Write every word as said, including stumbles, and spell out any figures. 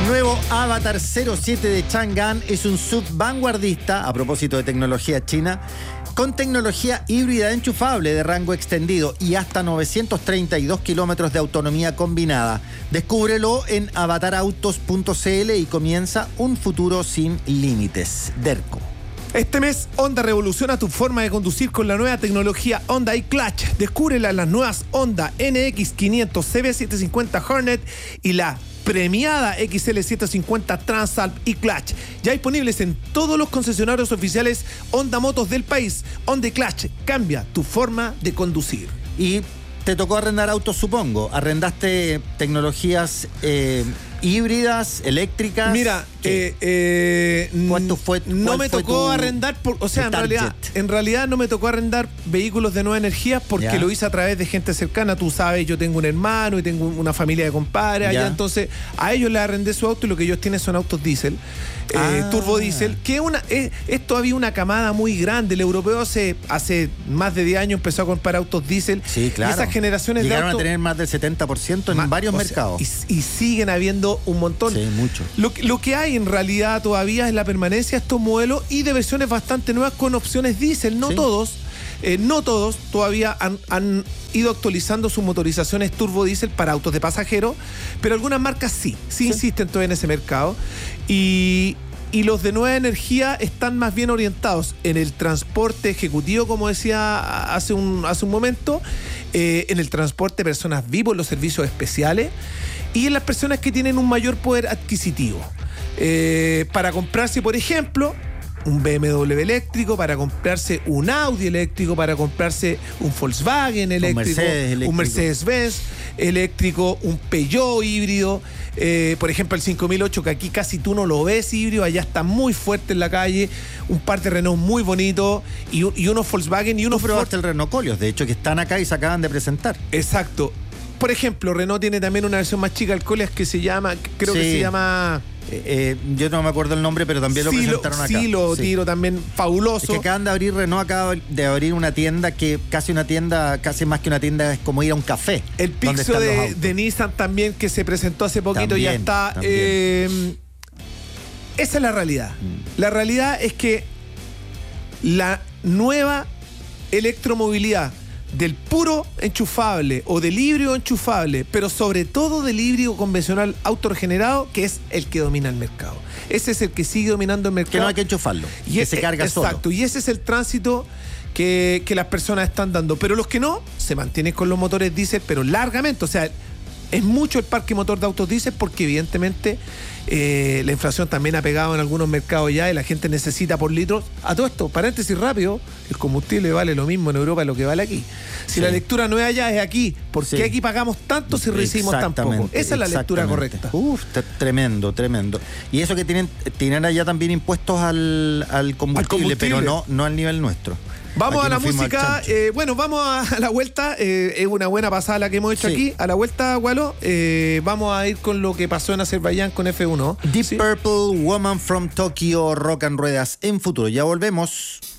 nuevo Avatar cero siete de Chang'an es un sub vanguardista, a propósito de tecnología china, con tecnología híbrida enchufable de rango extendido y hasta novecientos treinta y dos kilómetros de autonomía combinada. Descúbrelo en avatar autos punto c l y comienza un futuro sin límites. Derco. Este mes, Honda revoluciona tu forma de conducir con la nueva tecnología Honda iClutch. Descúbrela en las nuevas Honda N X quinientos, C B setecientos cincuenta Hornet y la premiada X L setecientos cincuenta Transalp iClutch. Ya disponibles en todos los concesionarios oficiales Honda Motos del país. Honda iClutch cambia tu forma de conducir. Y te tocó arrendar autos, supongo. ¿Arrendaste tecnologías eh, híbridas, eléctricas? Mira, eh, eh, ¿cuánto fue? No me fue tocó tu, arrendar, por, o sea, en realidad, en realidad no me tocó arrendar vehículos de nueva energía porque ya. lo hice a través de gente cercana. Tú sabes, yo tengo un hermano y tengo una familia de compadres allá, entonces a ellos les arrendé su auto y lo que ellos tienen son autos diésel. Ah. Eh, turbo diésel, que una, es, es todavía una camada muy grande. El europeo hace, hace más de diez años empezó a comprar autos diésel. Sí, claro. Y esas generaciones llegaron de autos a tener más del setenta por ciento en más, varios o mercados. Sea, y, y siguen habiendo un montón. Sí, mucho. Lo, lo que hay en realidad todavía es la permanencia de estos modelos y de versiones bastante nuevas con opciones diésel. No sí. todos, eh, no todos todavía han, han ido actualizando sus motorizaciones turbo diésel para autos de pasajeros, pero algunas marcas sí, sí, sí. insisten todavía en ese mercado. Y... Y los de nueva energía están más bien orientados en el transporte ejecutivo, como decía hace un, hace un momento, eh, en el transporte de personas vivos, en los servicios especiales y en las personas que tienen un mayor poder adquisitivo. Eh, para comprarse, por ejemplo, un B M W eléctrico, para comprarse un Audi eléctrico, para comprarse un Volkswagen eléctrico, un Mercedes eléctrico. un Mercedes-Benz eléctrico, un Peugeot híbrido, eh, por ejemplo el cinco mil ocho, que aquí casi tú no lo ves híbrido, allá está muy fuerte en la calle, un par de Renault muy bonito y, y unos Volkswagen y unos... Tú probaste el Renault Koleos, de hecho, que están acá y se acaban de presentar. Exacto. Por ejemplo, Renault tiene también una versión más chica del Koleos que se llama, creo sí. que se llama... Eh, eh, yo no me acuerdo el nombre, pero también lo sí, presentaron lo, acá. Sí, lo sí. tiro también, fabuloso. Es que acaban de abrir, Renault acaba de abrir una tienda que casi una tienda, casi más que una tienda, es como ir a un café. El Pixo de, de Nissan también, que se presentó hace poquito, también, ya está. Eh, esa es la realidad. Mm. La realidad es que la nueva electromovilidad del puro enchufable o del híbrido enchufable, pero sobre todo del híbrido convencional autorregenerado, que es el que domina el mercado. Ese es el que sigue dominando el mercado. Que no hay que enchufarlo, y que es, se carga exacto, solo. Exacto, y ese es el tránsito que, que las personas están dando. Pero los que no, se mantienen con los motores diésel, pero largamente. O sea, es mucho el parque motor de autos diésel porque evidentemente eh, la inflación también ha pegado en algunos mercados ya y la gente necesita por litros. A todo esto, paréntesis rápido, el combustible vale lo mismo en Europa de lo que vale aquí. Si sí. la lectura no es allá, es aquí. ¿Por qué sí. aquí pagamos tanto si recibimos tan poco? Esa es la lectura correcta. Uf, tremendo, tremendo. Y eso que tienen, tienen allá también impuestos al, al, combustible, al combustible, pero no, no al nivel nuestro. Vamos aquí a la música, eh, bueno, vamos a la vuelta, eh, es una buena pasada la que hemos hecho sí. aquí, a la vuelta, Gualo, eh, vamos a ir con lo que pasó en Azerbaiyán con F uno. Deep ¿sí? Purple, Woman from Tokyo, Rock and Ruedas en Futuro, ya volvemos.